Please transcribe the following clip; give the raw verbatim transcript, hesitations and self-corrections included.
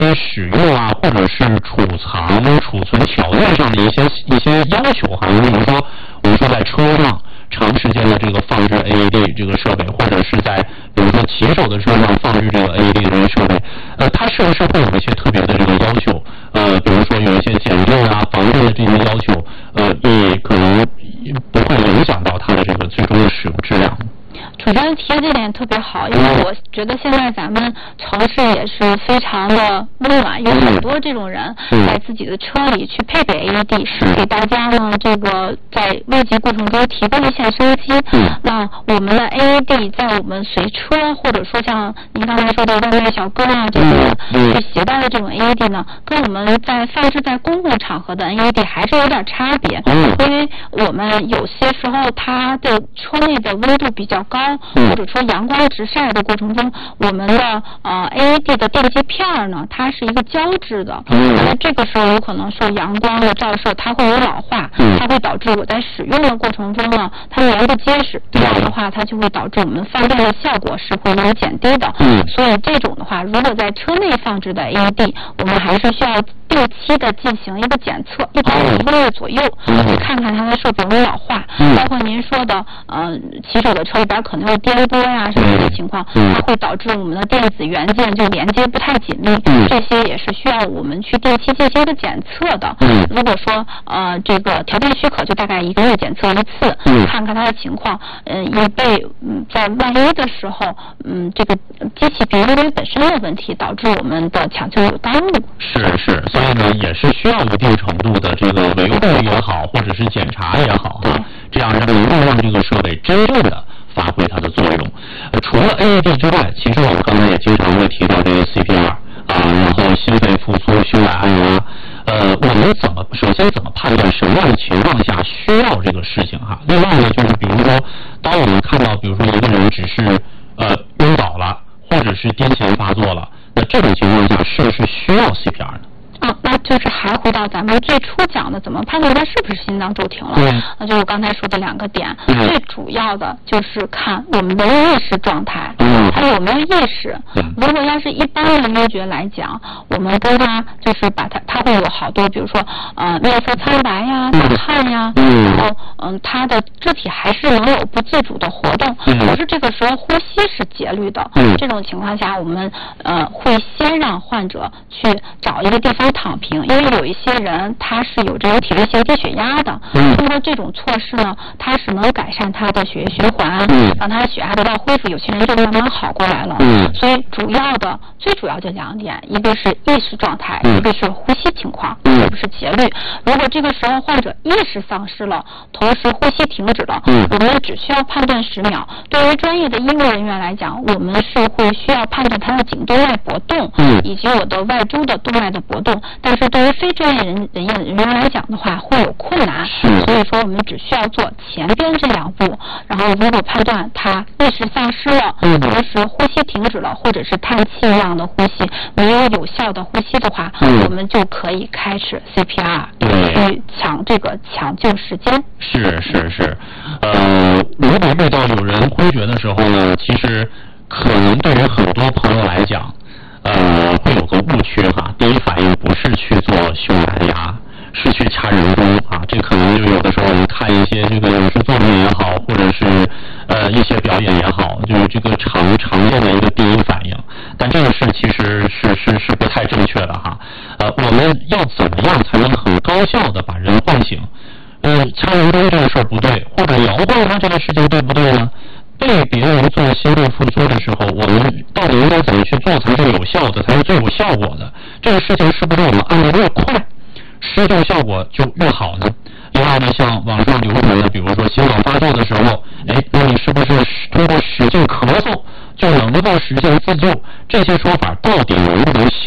呃使用啊，或者是储藏、储存条件上的一些一些要求哈。比如说，我们说在车上长时间的这个放置 A E D 这个设备，或者是在比如说骑手的车上放置这个 A E D 这些设备，呃，它是不是会有一些特别的这个要求？呃，比如说有一些检验啊、防震的这些要求，呃，也可能不会影响到它的这个最终的使用质量。 主持人提的这点特别好，因为我觉得现在咱们城市也是非常的温暖，有很多这种人在自己的车里去配备 A E D， 给大家呢这个在危急过程中提供一线生机。那我们的 A E D 在我们随车或者说像您刚才说的外卖小哥啊这个去携带的这种 A E D 呢，跟我们在放置在公共场合的 A E D 还是有点差别，因为我们有些时候它的车内的温度比较高，或者说阳光直晒的过程中，我们的呃 A E D 的电极片呢，它是一个胶质的，那这个时候有可能受阳光的照射，它会有老化，它会导致我在使用的过程中呢，它粘不结实，这样的话它就会导致我们放电的效果是会有减低的。所以这种的话，如果在车内放置的 A E D， 我们还是需要定期的进行一个检测，一般一个月左右，去看看它的是否有老化，包括您说的，呃，骑手的车里边可能有颠簸呀什么的情况，它会导致我们的电子元件就连接不太紧密，这些也是需要我们去定期进行一个检测的。如果说呃这个条件许可，就大概一个月检测一次，看看它的情况，嗯，也被嗯在万一的时候，嗯，这个机器比如因为本身的问题导致我们的抢救有耽误。 是是，所以呢也是需要一定程度的这个维护也好，或者是检查也好啊，这样让能够让这个设备真正的发挥它的作用。呃，除了 A E D 之外，其实我们刚才也经常会提到这个 C P R 啊，然后心肺复苏、胸外按压。呃，我们怎么首先怎么判断什么样的情况下需要这个事情哈？另外呢，就是比如说，当我们看到比如说一个人只是呃晕倒了，或者是癫痫发作了，那这种情况下是不是需要 C P R 呢？ 啊，那就是还回到咱们最初讲的，怎么判断它是不是心脏骤停了？那就是我刚才说的两个点，最主要的就是看我们的意识状态，还有没有意识。如果要是一般的晕厥来讲，我们跟他就是把它，它会有好多，比如说呃面色苍白呀、大汗呀，然后嗯他的肢体还是能有不自主的活动，可是这个时候呼吸是节律的。这种情况下，我们呃会先让患者去找一个地方躺平，因为有一些人他是有这种体质性低血压的，通过这种措施呢，它是能改善他的血液循环，让他的血压得到恢复，有些人就慢慢好过来了。所以主要的最主要就两点，一个是意识状态，一个是呼吸情况，是不是节律。如果这个时候患者意识丧失了，同时呼吸停止了，我们只需要判断十秒。对于专业的医务人员来讲，我们是会需要判断他的颈动脉搏动，以及我的外周的动脉的搏动。但是对于非专业人人人员来讲的话，会有困难，所以说我们只需要做前边这两步，然后如果判断他意识丧失了，同时呼吸停止了，或者是叹气一样的呼吸，没有有效的呼吸的话，我们就可以开始 C P R 去抢这个抢救时间。 是是是，呃，如果遇到有人昏厥的时候呢，其实可能对于很多朋友来讲，呃，会有个误区哈。第一反应不是去做胸按压，是去掐人中啊。这可能就有的时候我们看一些这个影视作品也好，或者是呃一些表演也好，就是这个常常见的一个第一反应。但这个事其实是是是不太正确的哈。呃，我们要怎么样才能很高效的把人唤醒？呃，掐人中这个事儿不对，或者摇晃他这个事情对不对呢？被别人做心肺复苏的时候，我们到底应该怎么去做才是有效的，才是最有效果的？这个事情是不是我们按得越快，施救效果就越好呢？另外呢，像网上流传的，比如说心脏发作的时候，哎，那你是不是通过使劲咳嗽就能够实现自救？这些说法到底能不能